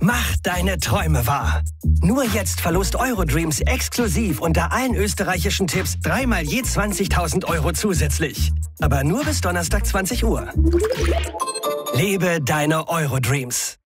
Mach deine Träume wahr. Nur jetzt verlost Eurodreams exklusiv unter allen österreichischen Tipps dreimal je 20.000 Euro zusätzlich. Aber nur bis Donnerstag 20 Uhr. Lebe deine Eurodreams.